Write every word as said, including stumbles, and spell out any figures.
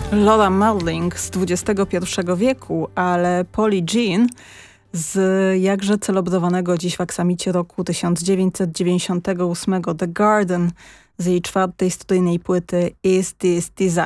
Lola Marling z dwudziestego pierwszego wieku, ale Polly Jean z jakże celebrowanego dziś w aksamicie roku tysiąc dziewięćset dziewięćdziesiątego ósmego The Garden z jej czwartej studyjnej płyty Is This Desire.